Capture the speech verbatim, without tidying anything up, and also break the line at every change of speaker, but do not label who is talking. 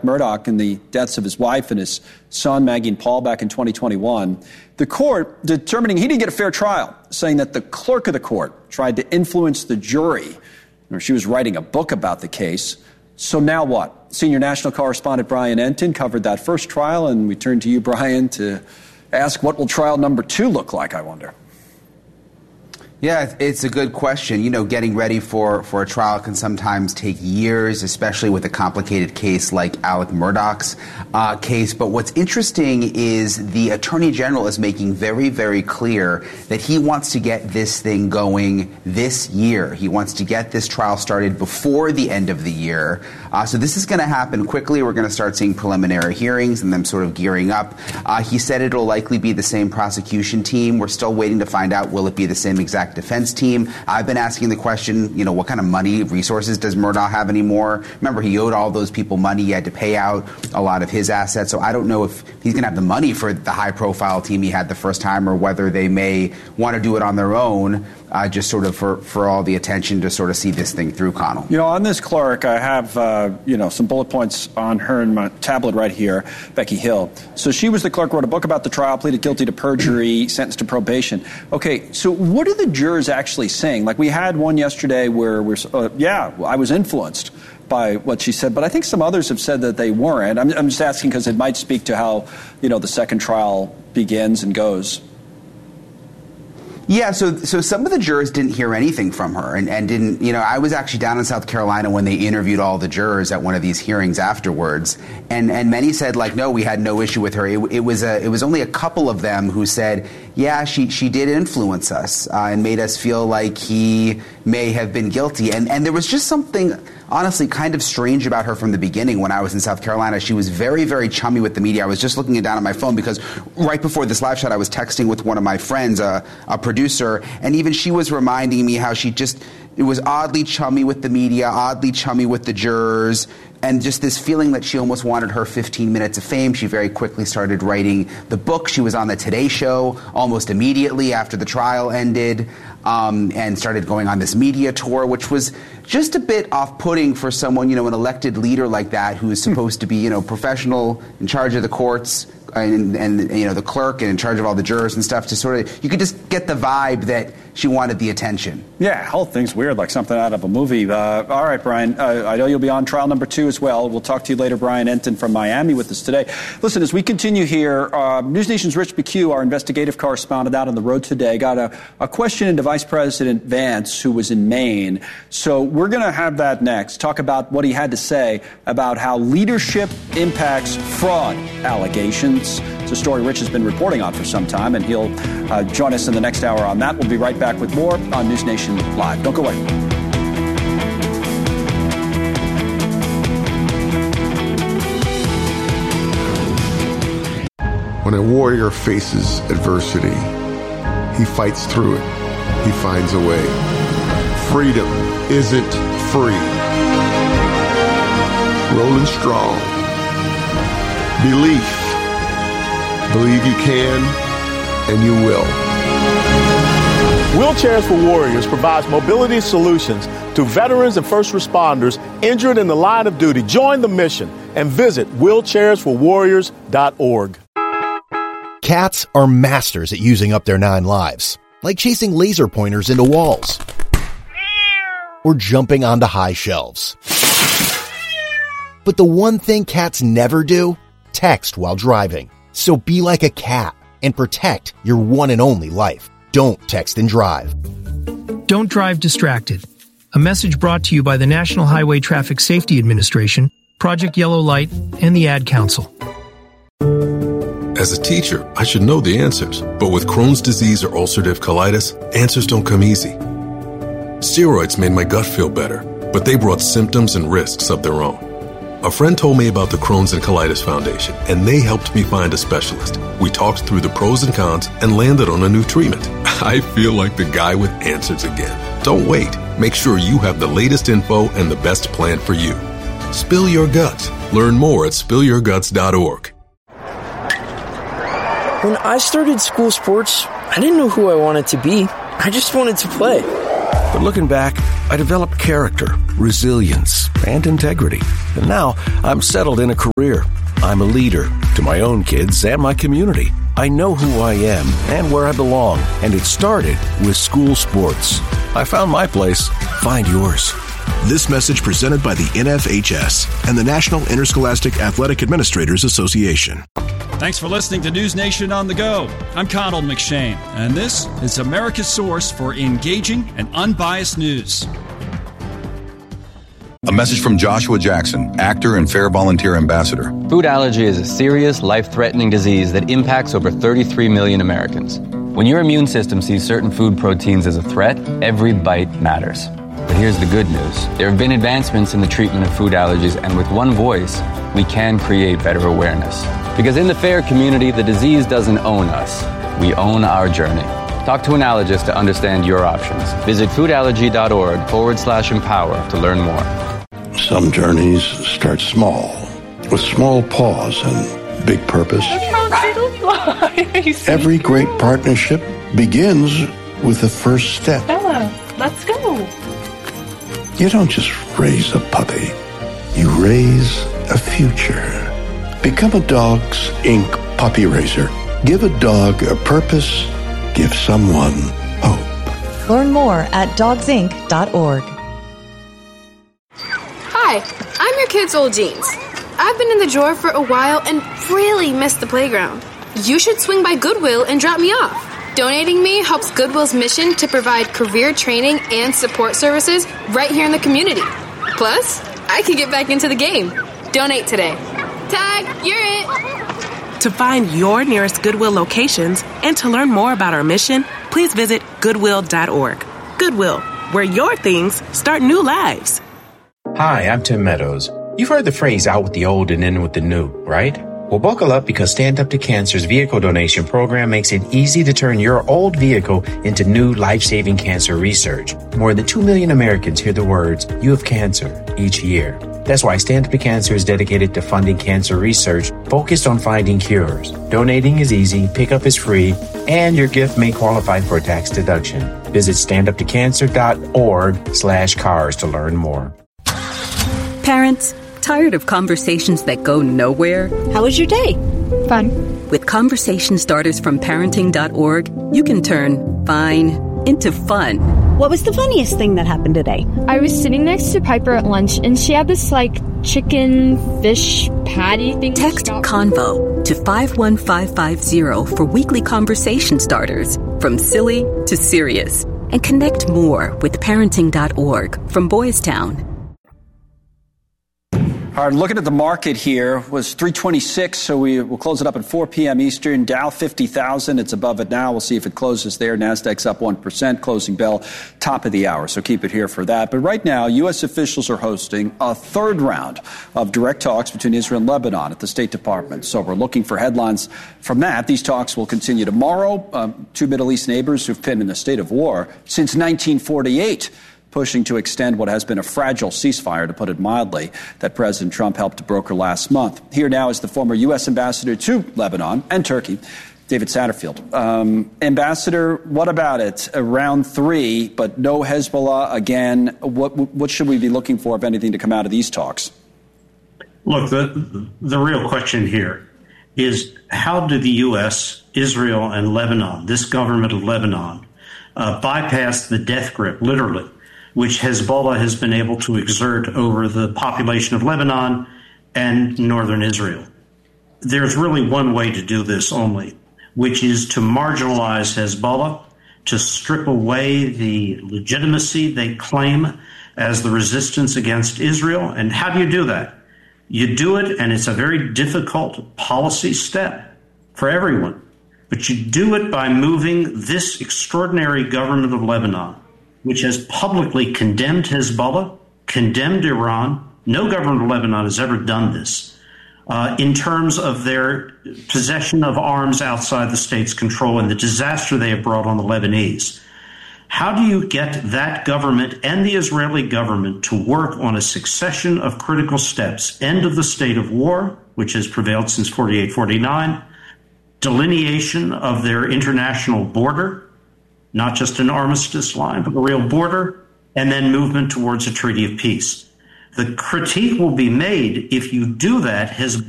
Murdaugh and the deaths of his wife and his son, Maggie and Paul, back in twenty twenty-one. The court determining he didn't get a fair trial, saying that the clerk of the court tried to influence the jury. Or she was writing a book about the case. So now what? Senior national correspondent Brian Entin covered that first trial, and we turn to you, Brian, to ask what will trial number two look like, I wonder.
Yeah, it's a good question. You know, getting ready for, for a trial can sometimes take years, especially with a complicated case like Alec Murdaugh's uh, case. But what's interesting is the Attorney General is making very, very clear that he wants to get this thing going this year. He wants to get this trial started before the end of the year. Uh, so this is going to happen quickly. We're going to start seeing preliminary hearings and them sort of gearing up. Uh, he said it'll likely be the same prosecution team. We're still waiting to find out, will it be the same exact defense team? I've been asking the question, you know, what kind of money, resources does Murdaugh have anymore? Remember, he owed all those people money. He had to pay out a lot of his assets. So I don't know if he's going to have the money for the high-profile team he had the first time, or whether they may want to do it on their own, uh, just sort of for, for all the attention to sort of see this thing through, Connell.
You know, on this clerk, I have, uh, you know, some bullet points on her in my tablet right here, Becky Hill. So she was the clerk, wrote a book about the trial, pleaded guilty to perjury, sentenced to probation. Okay, so what are the jurors actually saying? Like, we had one yesterday where we're, uh, yeah, I was influenced by what she said, but I think some others have said that they weren't. I'm, I'm just asking because it might speak to how, you know, the second trial begins and goes.
Yeah, so so some of the jurors didn't hear anything from her, and, and didn't, you know, I was actually down in South Carolina when they interviewed all the jurors at one of these hearings afterwards, and and many said, like, no, we had no issue with her. It, it was a, it was only a couple of them who said, yeah, she she did influence us uh, and made us feel like he may have been guilty, and and there was just something honestly kind of strange about her from the beginning. When I was in South Carolina, she was very, very chummy with the media. I was just looking down at my phone because right before this live shot, I was texting with one of my friends, a, a producer, and even she was reminding me how she just, it was oddly chummy with the media, oddly chummy with the jurors, and just this feeling that she almost wanted her fifteen minutes of fame. She very quickly started writing the book. She was on the Today Show almost immediately after the trial ended, um, and started going on this media tour, which was just a bit off-putting for someone, you know, an elected leader like that who is supposed to be, you know, professional, in charge of the courts, and, and, you know, the clerk and in charge of all the jurors and stuff, to sort of, you could just get the vibe that she wanted the attention.
Yeah, whole thing's weird, like something out of a movie. Uh, all right, Brian, uh, I know you'll be on trial number two as well. We'll talk to you later. Brian Entin from Miami with us today. Listen, as we continue here, uh, News Nation's Rich McHugh, our investigative correspondent out on the road today, got a, a question into Vice President Vance, who was in Maine. So we're going to have that next, talk about what he had to say about how leadership impacts fraud allegations. It's a story Rich has been reporting on for some time, and he'll uh, join us in the next hour on that. We'll be right back with more on News Nation Live. Don't go away.
When a warrior faces adversity, he fights through it. He finds a way. Freedom isn't free. Rolling strong. Belief. Believe you can, and you will.
Wheelchairs for Warriors provides mobility solutions to veterans and first responders injured in the line of duty. Join the mission and visit wheelchairs for warriors dot org.
Cats are masters at using up their nine lives, like chasing laser pointers into walls or jumping onto high shelves. But the one thing cats never do, text while driving. So be like a cat and protect your one and only life. Don't text and drive.
Don't drive distracted. A message brought to you by the National Highway Traffic Safety Administration, Project Yellow Light, and the Ad Council.
As a teacher, I should know the answers. But with Crohn's disease or ulcerative colitis, answers don't come easy. Steroids made my gut feel better, but they brought symptoms and risks of their own. A friend told me about the Crohn's and Colitis Foundation, and they helped me find a specialist. We talked through the pros and cons and landed on a new treatment. I feel like the guy with answers again. Don't wait. Make sure you have the latest info and the best plan for you. Spill your guts. Learn more at spill your guts dot org.
When I started school sports, I didn't know who I wanted to be. I just wanted to play. But looking back, I developed character, resilience, and integrity. And now I'm settled in a career. I'm a leader to my own kids and my community. I know who I am and where I belong, and it started with school sports. I found my place. Find yours.
This message presented by the N F H S and the National Interscholastic Athletic Administrators Association.
Thanks for listening to News Nation on the Go. I'm Conald McShane, and this is America's source for engaging and unbiased news.
A message from Joshua Jackson, actor and Fair Volunteer Ambassador.
Food allergy is a serious, life-threatening disease that impacts over thirty-three million Americans. When your immune system sees certain food proteins as a threat, every bite matters. But here's the good news. There have been advancements in the treatment of food allergies, and with one voice, we can create better awareness. Because in the FAIR community, the disease doesn't own us. We own our journey. Talk to an allergist to understand your options. Visit foodallergy.org forward slash empower to learn more.
Some journeys start small, with small pause and big purpose. Every great partnership begins with the first step.
Bella, let's go.
You don't just raise a puppy. You raise a future. Become a Dogs Incorporated puppy raiser. Give a dog a purpose. Give someone hope.
Learn more at dogs inc dot org.
Hi, I'm your kid's old jeans. I've been in the drawer for a while and really missed the playground. You should swing by Goodwill and drop me off. Donating me helps Goodwill's mission to provide career training and support services right here in the community. Plus, I can get back into the game. Donate today. Tag, you're it.
To find your nearest Goodwill locations and to learn more about our mission, please visit goodwill dot org. Goodwill, where your things start new lives.
Hi, I'm Tim Meadows. You've heard the phrase out with the old and in with the new, right? Well, buckle up because Stand Up to Cancer's vehicle donation program makes it easy to turn your old vehicle into new life-saving cancer research. More than two million Americans hear the words, "You have cancer," each year. That's why Stand Up to Cancer is dedicated to funding cancer research focused on finding cures. Donating is easy, pickup is free, and your gift may qualify for a tax deduction. Visit standuptocancer.org slash cars to learn more.
Parents, tired of conversations that go nowhere?
How was your day?
Fun. With conversation starters from parenting dot org, you can turn fine into fun.
What was the funniest thing that happened today?
I was sitting next to Piper at lunch, and she had this, like, chicken fish patty thing.
Text CONVO to five one five five zero for weekly conversation starters, from silly to serious. And connect more with parenting dot org from Boys Town.
All right, looking at the market here, was three twenty-six, so we will close it up at four p.m. Eastern. Dow fifty thousand, it's above it now. We'll see if it closes there. NASDAQ's up one percent, closing bell, top of the hour, so keep it here for that. But right now, U S officials are hosting a third round of direct talks between Israel and Lebanon at the State Department. So we're looking for headlines from that. These talks will continue tomorrow. Um, two Middle East neighbors who've been in a state of war since nineteen forty-eight. Pushing to extend what has been a fragile ceasefire, to put it mildly, that President Trump helped to broker last month. Here now is the former U S ambassador to Lebanon and Turkey, David Satterfield. Um, Ambassador, what about it? Uh, round three, but no Hezbollah again. What, what should we be looking for, if anything, to come out of these talks?
Look, the, the real question here is how do the U S, Israel, and Lebanon, this government of Lebanon, uh, bypass the death grip, literally, which Hezbollah has been able to exert over the population of Lebanon and northern Israel. There's really one way to do this only, which is to marginalize Hezbollah, to strip away the legitimacy they claim as the resistance against Israel. And how do you do that? You do it, and it's a very difficult policy step for everyone, but you do it by moving this extraordinary government of Lebanon, which has publicly condemned Hezbollah, condemned Iran. No government of Lebanon has ever done this, uh, in terms of their possession of arms outside the state's control and the disaster they have brought on the Lebanese. How do you get that government and the Israeli government to work on a succession of critical steps? End of the state of war, which has prevailed since forty-eight forty-nine, delineation of their international border, not just an armistice line, but a real border, and then movement towards a treaty of peace. The critique will be made if you do that, Hezbollah